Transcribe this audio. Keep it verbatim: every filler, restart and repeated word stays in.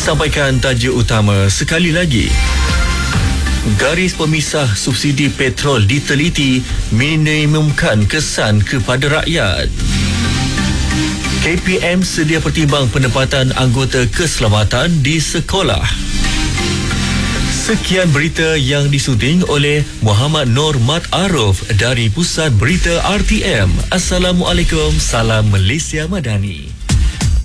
Sampaikan tajuk utama sekali lagi. Garis pemisah subsidi petrol diteliti minimumkan kesan kepada rakyat. K P M sedia pertimbang penempatan anggota keselamatan di sekolah. Sekian berita yang disunting oleh Muhammad Nur Mat Aruf dari Pusat Berita R T M. Assalamualaikum, salam Malaysia Madani.